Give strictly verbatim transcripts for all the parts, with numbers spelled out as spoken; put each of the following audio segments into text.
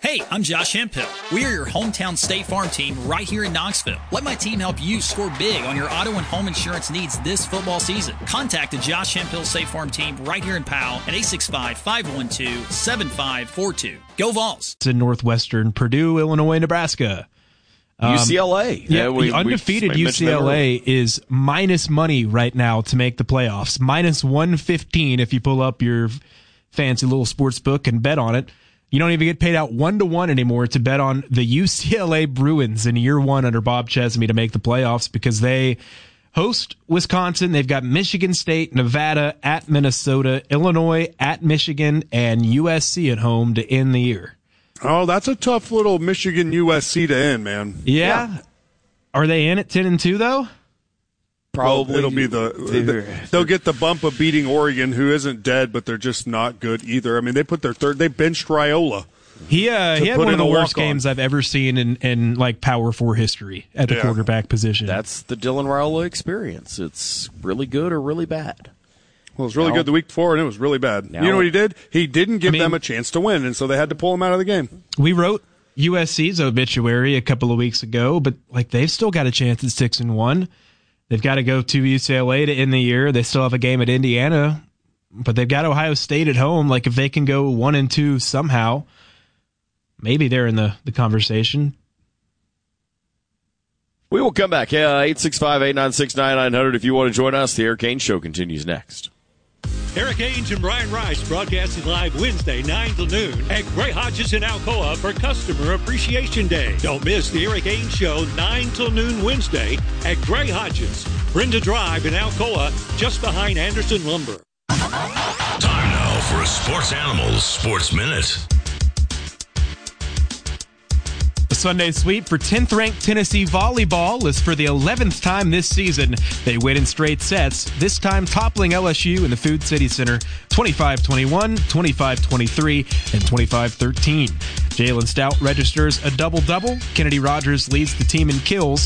Hey, I'm Josh Hemphill. We are your hometown State Farm team right here in Knoxville. Let my team help you score big on your auto and home insurance needs this football season. Contact the Josh Hemphill State Farm team right here in Powell at eight six five, five one two, seven five four two. Go Vols! It's in Northwestern, Purdue, Illinois, Nebraska. Um, U C L A. Yeah, yeah we, the undefeated we U C L A is minus money right now to make the playoffs. minus one fifteen if you pull up your fancy little sports book and bet on it. You don't even get paid out one to one anymore to bet on the U C L A Bruins in year one under Bob Chesney to make the playoffs because they host Wisconsin. They've got Michigan State, Nevada at Minnesota, Illinois at Michigan, and U S C at home to end the year. Oh, that's a tough little Michigan U S C to end, man. Yeah. yeah. Are they in at ten and two though? Probably. Well, it'll be the, the they'll get the bump of beating Oregon, who isn't dead, but they're just not good either. I mean, they put their third. They benched Raiola. He uh, he had one of the worst games I've ever seen in, in like Power Four history at the yeah. quarterback position. That's the Dylan Raiola experience. It's really good or really bad. Well, it was really now, good the week before, and it was really bad. Now, you know what he did? He didn't give I mean, them a chance to win, and so they had to pull him out of the game. We wrote U S C's obituary a couple of weeks ago, but like they've still got a chance at six and one. They've got to go to U C L A to end the year. They still have a game at Indiana, but they've got Ohio State at home. Like if they can go one and two somehow, maybe they're in the, the conversation. We will come back. Uh, eight six five, eight nine six, nine nine zero zero if you want to join us. The Eric Ainge Show continues next. Eric Ainge and Brian Rice broadcasting live Wednesday, nine to noon at Gray Hodges in Alcoa for Customer Appreciation Day. Don't miss the Eric Ainge Show, nine till noon Wednesday at Gray Hodges, Brenda Drive in Alcoa, just behind Anderson Lumber. Time now for a Sports Animals Sports Minute. The Sunday sweep for tenth-ranked Tennessee volleyball is for the eleventh time this season. They win in straight sets, this time toppling L S U in the Food City Center twenty-five twenty-one, twenty-five twenty-three, and twenty-five thirteen. Jalen Stout registers a double-double. Kennedy Rogers leads the team in kills.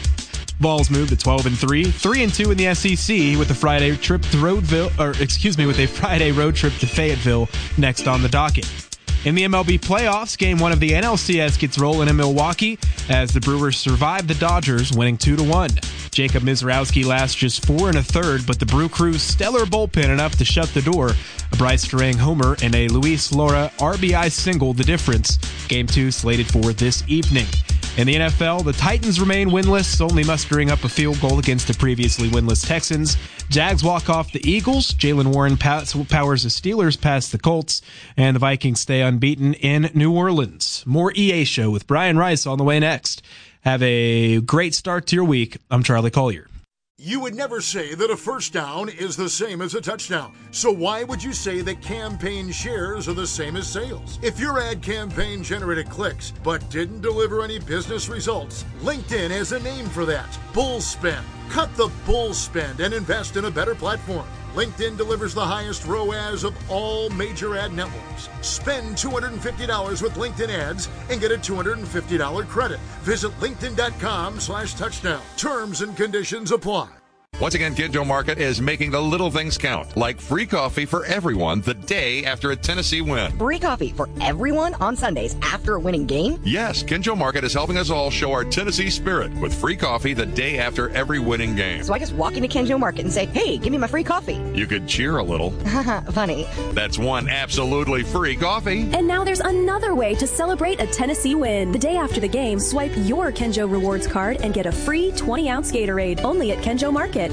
Vols move to twelve and three, three and two in the S E C with a Friday trip to Roadville, or excuse me, with a Friday road trip to Fayetteville next on the docket. In the M L B playoffs, game one of the N L C S gets rolling in Milwaukee as the Brewers survive the Dodgers, winning two to one. Jacob Mizrowski lasts just four and a third, but the Brew Crew's stellar bullpen enough to shut the door. A Bryce Durang homer and a Luis Lora R B I single the difference. Game two slated for this evening. In the N F L, the Titans remain winless, only mustering up a field goal against the previously winless Texans. Jags walk off the Eagles. Jalen Warren powers the Steelers past the Colts. And the Vikings stay unbeaten in New Orleans. More E A Show with Brian Rice on the way next. Have a great start to your week. I'm Charlie Collier. You would never say that a first down is the same as a touchdown. So why would you say that campaign shares are the same as sales? If your ad campaign generated clicks but didn't deliver any business results, LinkedIn has a name for that. Bull spend. Cut the bull spend and invest in a better platform. LinkedIn delivers the highest R O A S of all major ad networks. Spend two hundred fifty dollars with LinkedIn ads and get a two hundred fifty dollars credit. Visit linkedin.com slash touchdown. Terms and conditions apply. Once again, Kinjo Market is making the little things count, like free coffee for everyone the day after a Tennessee win. Free coffee for everyone on Sundays after a winning game? Yes, Kinjo Market is helping us all show our Tennessee spirit with free coffee the day after every winning game. So I just walk into Kinjo Market and say, hey, give me my free coffee. You could cheer a little. Funny. That's one absolutely free coffee. And now there's another way to celebrate a Tennessee win. The day after the game, swipe your Kinjo Rewards card and get a free twenty-ounce Gatorade only at Kinjo Market.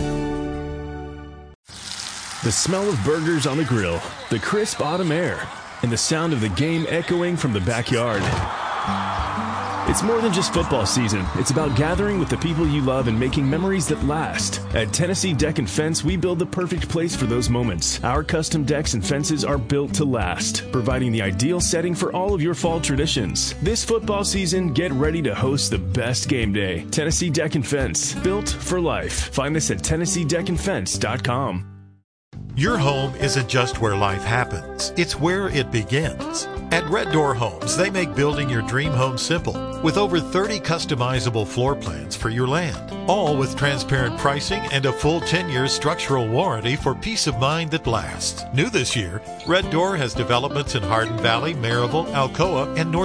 The smell of burgers on the grill, the crisp autumn air, and the sound of the game echoing from the backyard. It's more than just football season. It's about gathering with the people you love and making memories that last. At Tennessee Deck and Fence, we build the perfect place for those moments. Our custom decks and fences are built to last, providing the ideal setting for all of your fall traditions. This football season, get ready to host the best game day. Tennessee Deck and Fence, built for life. Find us at tennessee deck and fence dot com. Your home isn't just where life happens, it's where it begins. At Red Door Homes, they make building your dream home simple with over thirty customizable floor plans for your land, all with transparent pricing and a full ten year structural warranty for peace of mind that lasts. New this year, Red Door has developments in Hardin Valley, Maryville, Alcoa, and North